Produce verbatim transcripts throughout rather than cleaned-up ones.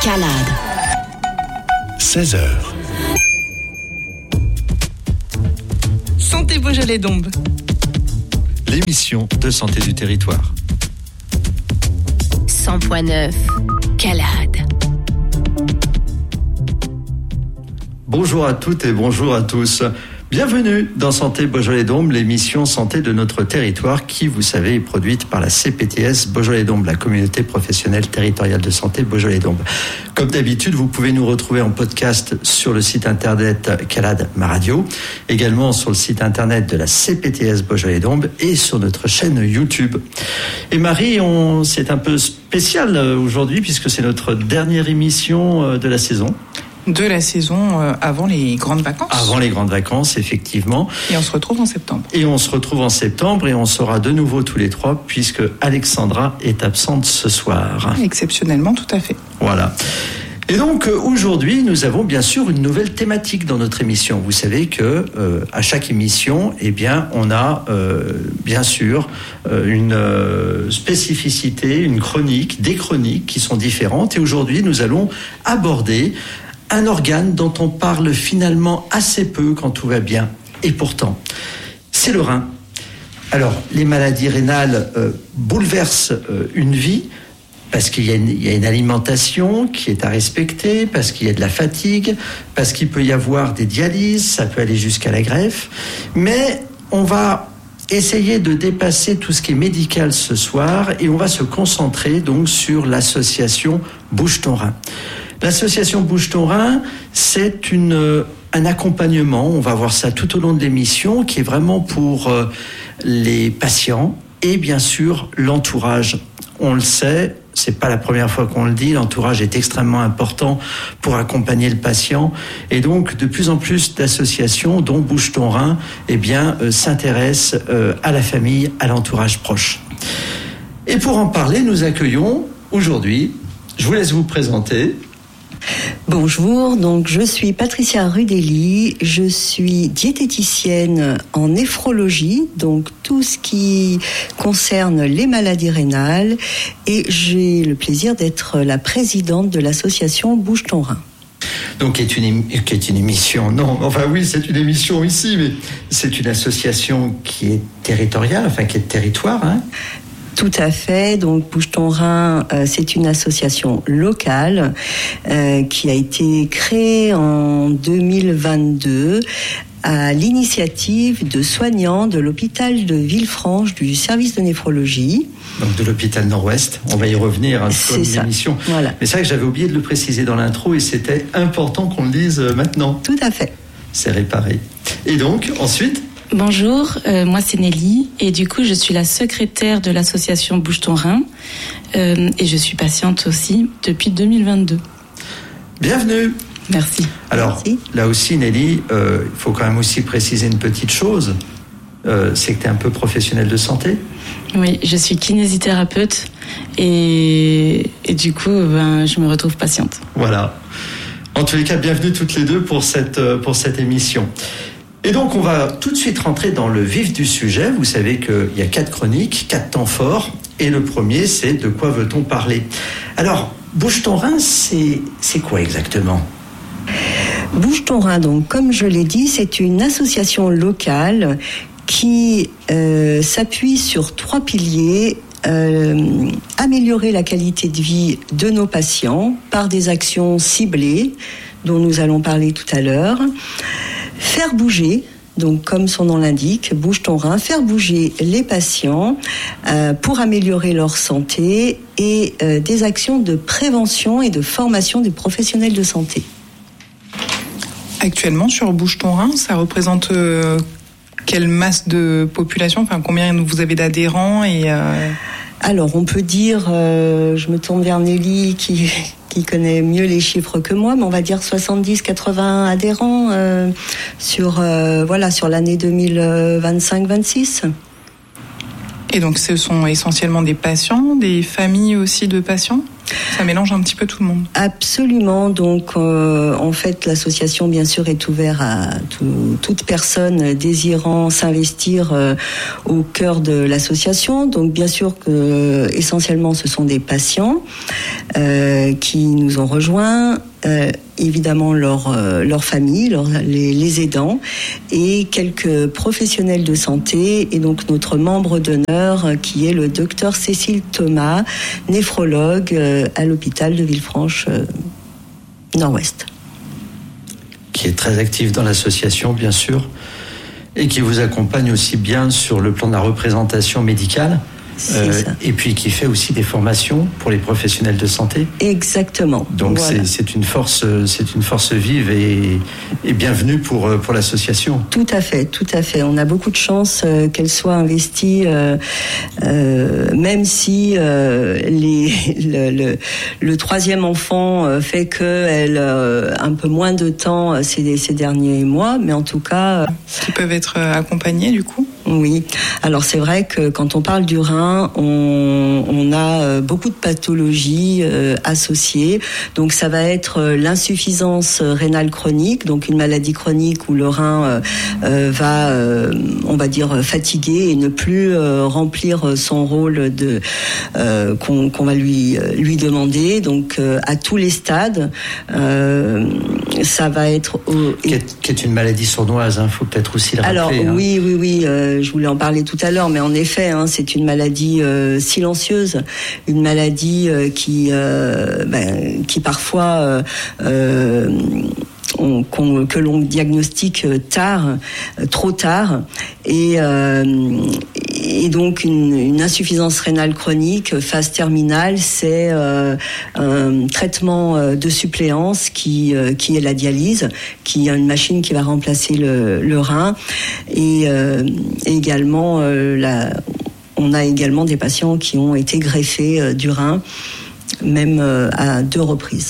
Calade. seize heures. Santé Beaujolais-Dombes. L'émission de santé du territoire. cent point neuf. Calade. Bonjour à toutes et bonjour à tous. Bienvenue dans Santé Beaujolais-Dombes, l'émission santé de notre territoire qui, vous savez, est produite par la C P T S Beaujolais-Dombes, la communauté professionnelle territoriale de santé Beaujolais-Dombes. Comme d'habitude, vous pouvez nous retrouver en podcast sur le site internet Calade Ma Radio, également sur le site internet de la C P T S Beaujolais-Dombes et sur notre chaîne YouTube. Et Marie, on, c'est un peu spécial aujourd'hui puisque c'est notre dernière émission de la saison. De la saison euh, avant les grandes vacances. Avant les grandes vacances, effectivement. Et on se retrouve en septembre. Et on se retrouve en septembre et on sera de nouveau tous les trois puisque Alexandra est absente ce soir. Exceptionnellement, tout à fait. Voilà. Et donc aujourd'hui, nous avons bien sûr une nouvelle thématique dans notre émission. Vous savez que euh, à chaque émission, eh bien, on a euh, bien sûr euh, une euh, spécificité, une chronique, des chroniques qui sont différentes. Et aujourd'hui, nous allons aborder un organe dont on parle finalement assez peu quand tout va bien. Et pourtant, c'est le rein. Alors, les maladies rénales euh, bouleversent euh, une vie parce qu'il y a, une, il y a une alimentation qui est à respecter, parce qu'il y a de la fatigue, parce qu'il peut y avoir des dialyses, ça peut aller jusqu'à la greffe. Mais on va essayer de dépasser tout ce qui est médical ce soir et on va se concentrer donc sur l'association Bouge ton rein. L'association Bouge ton rein, c'est une, un accompagnement, on va voir ça tout au long de l'émission, qui est vraiment pour euh, les patients et bien sûr l'entourage. On le sait, c'est pas la première fois qu'on le dit, l'entourage est extrêmement important pour accompagner le patient et donc de plus en plus d'associations dont Bouge ton rein eh bien, euh, s'intéressent euh, à la famille, à l'entourage proche. Et pour en parler, nous accueillons aujourd'hui, je vous laisse vous présenter. Bonjour, donc je suis Patricia Rudelli, je suis diététicienne en néphrologie, donc tout ce qui concerne les maladies rénales, et j'ai le plaisir d'être la présidente de l'association Bouge ton rein. Donc, qui est une, qui est une émission, non, enfin oui, c'est une émission ici, mais c'est une association qui est territoriale, enfin qui est de territoire, hein. Tout à fait. Donc, Bouge ton rein, euh, c'est une association locale euh, qui a été créée en deux mille vingt-deux à l'initiative de soignants de l'hôpital de Villefranche du service de néphrologie. Donc de l'hôpital Nord-Ouest, on va y revenir hein, sur l'émission. Voilà. Mais c'est vrai que j'avais oublié de le préciser dans l'intro et c'était important qu'on le dise maintenant. Tout à fait. C'est réparé. Et donc, ensuite ? Bonjour, euh, moi c'est Nelly et du coup je suis la secrétaire de l'association Bouge ton rein euh, et je suis patiente aussi depuis deux mille vingt-deux. Bienvenue. Merci. Alors Merci. Là aussi Nelly, euh, il faut quand même aussi préciser une petite chose, euh, c'est que tu es un peu professionnelle de santé. Oui, je suis kinésithérapeute et, et du coup ben, je me retrouve patiente. Voilà. En tous les cas, bienvenue toutes les deux pour cette, pour cette émission. Et donc, on va tout de suite rentrer dans le vif du sujet. Vous savez qu'il y a quatre chroniques, quatre temps forts. Et le premier, c'est de quoi veut-on parler ? Alors, Bouge ton rein, c'est, c'est quoi exactement ? Bouge ton rein, donc, comme je l'ai dit, c'est une association locale qui euh, s'appuie sur trois piliers. Euh, améliorer la qualité de vie de nos patients par des actions ciblées, dont nous allons parler tout à l'heure. Faire bouger, donc comme son nom l'indique, Bouge ton rein, faire bouger les patients euh, pour améliorer leur santé et euh, des actions de prévention et de formation des professionnels de santé. Actuellement, sur Bouge ton rein, ça représente euh, quelle masse de population ? Enfin, combien vous avez d'adhérents et euh... Alors, on peut dire, euh, je me tourne vers Nelly qui... qui connaît mieux les chiffres que moi, mais on va dire soixante-dix à quatre-vingts adhérents euh, sur, euh, voilà, sur l'année deux mille vingt-cinq vingt-six. Et donc ce sont essentiellement des patients, des familles aussi de patients ? Ça mélange un petit peu tout le monde. Absolument. Donc, euh, en fait, l'association, bien sûr, est ouverte à tout, toute personne désirant s'investir euh, au cœur de l'association. Donc, bien sûr que euh, essentiellement, ce sont des patients euh, qui nous ont rejoints. Euh, évidemment leur euh, leur famille, leur, les, les aidants et quelques professionnels de santé et donc notre membre d'honneur euh, qui est le docteur Cécile Thomas, néphrologue euh, à l'hôpital de Villefranche euh, Nord-Ouest. Qui est très actif dans l'association, bien sûr, et qui vous accompagne aussi bien sur le plan de la représentation médicale. Euh, et puis qui fait aussi des formations pour les professionnels de santé. Exactement. Donc voilà. c'est, c'est une force, c'est une force vive et, et bienvenue pour pour l'association. Tout à fait, tout à fait. On a beaucoup de chance euh, qu'elle soit investie, euh, euh, même si euh, les, le, le, le troisième enfant euh, fait qu'elle euh, un peu moins de temps ces, ces derniers mois, mais en tout cas, euh, qui peuvent être accompagnés du coup. Oui. Alors c'est vrai que quand on parle du rein, on, on a beaucoup de pathologies euh, associées. Donc ça va être l'insuffisance rénale chronique, donc une maladie chronique où le rein euh, euh, va, euh, on va dire, fatiguer et ne plus euh, remplir son rôle de euh, qu'on, qu'on va lui lui demander. Donc euh, à tous les stades, euh, ça va être au, qui, est, qui est une maladie sournoise. Hein, faut peut-être aussi le rappeler. Alors hein. oui, oui, oui. Euh, je voulais en parler tout à l'heure, mais en effet, hein, c'est une maladie euh, silencieuse, une maladie euh, qui, euh, ben, qui parfois euh, euh, on, qu'on, que l'on diagnostique tard, trop tard, et, euh, et donc une, une insuffisance rénale chronique, phase terminale, c'est euh, un traitement de suppléance qui, euh, qui est la dialyse, qui est une machine qui va remplacer le, le rein, et euh, également euh, la, on a également des patients qui ont été greffés euh, du rein, même euh, à deux reprises.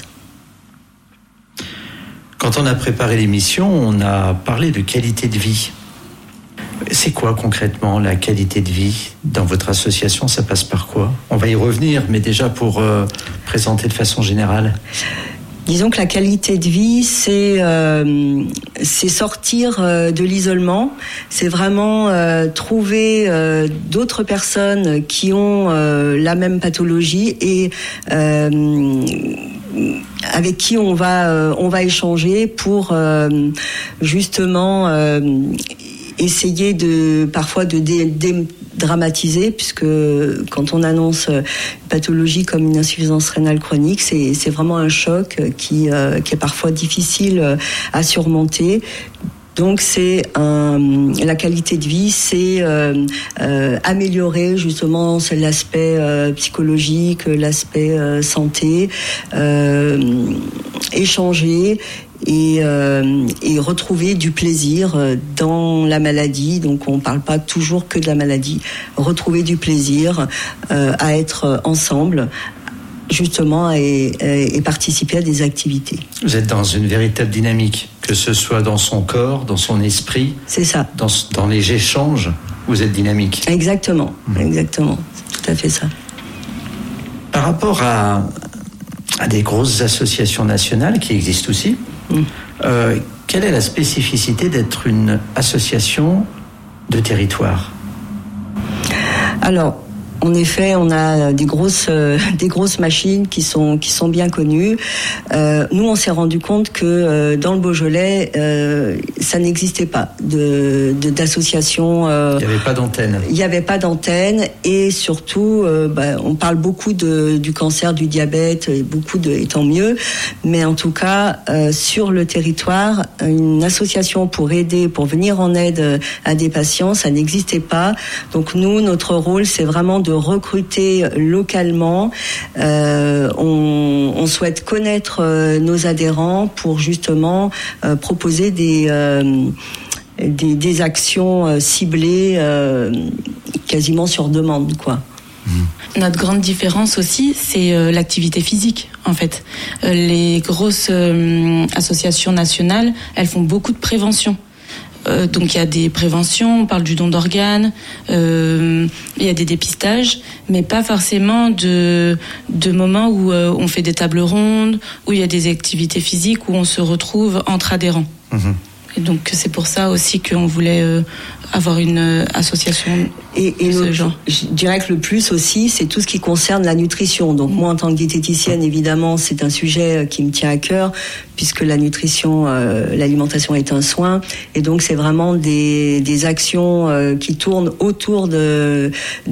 Quand on a préparé l'émission, on a parlé de qualité de vie. C'est quoi concrètement la qualité de vie dans votre association? Ça passe par quoi? On va y revenir, mais déjà pour euh, présenter de façon générale. Disons que la qualité de vie, c'est euh, c'est sortir euh, de l'isolement, c'est vraiment euh, trouver euh, d'autres personnes qui ont euh, la même pathologie et euh, avec qui on va euh, on va échanger pour euh, justement euh, essayer de parfois de dé, dé, dramatiser, puisque quand on annonce une pathologie comme une insuffisance rénale chronique, c'est, c'est vraiment un choc qui, euh, qui est parfois difficile à surmonter. Donc c'est un, la qualité de vie, c'est euh, euh, améliorer justement c'est l'aspect euh, psychologique, l'aspect euh, santé, euh, échanger et, euh, et retrouver du plaisir dans la maladie. Donc on ne parle pas toujours que de la maladie. Retrouver du plaisir euh, à être ensemble, justement, et, et participer à des activités. Vous êtes dans une véritable dynamique, que ce soit dans son corps, dans son esprit. C'est ça. Dans, dans les échanges, vous êtes dynamique. Exactement, mmh. exactement. C'est tout à fait ça. Par rapport à, à des grosses associations nationales qui existent aussi, mmh. euh, quelle est la spécificité d'être une association de territoire ? Alors, en effet, on a des grosses, euh, des grosses machines qui sont, qui sont bien connues. Euh, nous, on s'est rendu compte que euh, dans le Beaujolais, euh, ça n'existait pas de, de, d'association. Euh, il n'y avait pas d'antenne. Il n'y avait pas d'antenne et surtout, euh, bah, on parle beaucoup de, du cancer, du diabète, et beaucoup de, et tant mieux. Mais en tout cas, euh, sur le territoire, une association pour aider, pour venir en aide à des patients, ça n'existait pas. Donc nous, notre rôle, c'est vraiment de recruter localement. Euh, on, on souhaite connaître euh, nos adhérents pour justement euh, proposer des, euh, des, des actions euh, ciblées euh, quasiment sur demande, quoi. Notre grande différence aussi, c'est euh, l'activité physique, en fait. Euh, les grosses euh, associations nationales, elles font beaucoup de prévention. euh, donc il y a des préventions, on parle du don d'organes, euh, il y a des dépistages, mais pas forcément de de moments où euh, on fait des tables rondes, où il y a des activités physiques, où on se retrouve entre adhérents. Mmh. Et donc c'est pour ça aussi qu'on voulait euh, avoir une euh, association et, et de ce le, genre. Je dirais que le plus aussi, c'est tout ce qui concerne la nutrition. Donc moi, en tant que diététicienne, évidemment, c'est un sujet qui me tient à cœur, puisque la nutrition, euh, l'alimentation est un soin. Et donc c'est vraiment des, des actions euh, qui tournent autour de